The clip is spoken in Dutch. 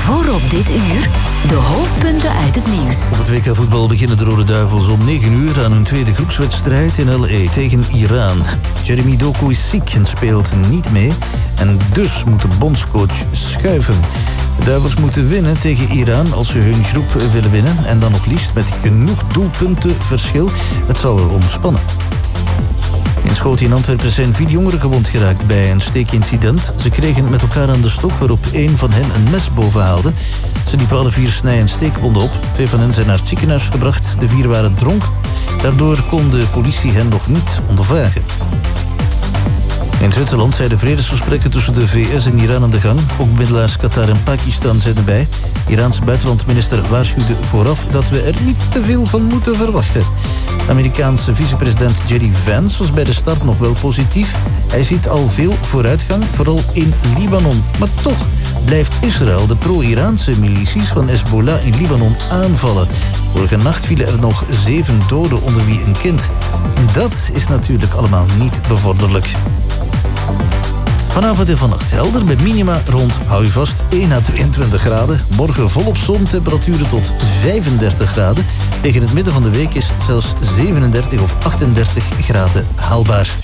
Voorop dit uur, de hoofdpunten uit het nieuws. Op het WK voetbal beginnen de Rode Duivels om 9 uur aan hun tweede groepswedstrijd in L.A. tegen Iran. Jeremy Doku is ziek en speelt niet mee. En dus moet de bondscoach schuiven. De Duivels moeten winnen tegen Iran als ze hun groep willen winnen. En dan nog liefst met genoeg doelpunten verschil. Het zal erom spannen. In Schoten in Antwerpen zijn 4 jongeren gewond geraakt bij een steekincident. Ze kregen met elkaar aan de stok waarop één van hen een mes boven haalde. Ze liepen alle 4 snij- en steekwonden op. 2 van hen zijn naar het ziekenhuis gebracht. De 4 waren dronken. Daardoor kon de politie hen nog niet ondervragen. In Zwitserland zijn de vredesgesprekken tussen de VS en Iran aan de gang. Ook bemiddelaars Qatar en Pakistan zijn erbij. Iraans buitenlandminister waarschuwde vooraf dat we er niet te veel van moeten verwachten. De Amerikaanse vicepresident J.D. Vance was bij de start nog wel positief. Hij ziet al veel vooruitgang, vooral in Libanon. Maar toch blijft Israël de pro-Iraanse milities van Hezbollah in Libanon aanvallen. Vorige nacht vielen er nog 7 doden, onder wie een kind. Dat is natuurlijk allemaal niet bevorderlijk. Vanavond en vannacht helder met minima rond, hou je vast, 1 à 22 graden. Morgen volop zon, temperaturen tot 35 graden. Tegen het midden van de week is zelfs 37 of 38 graden haalbaar.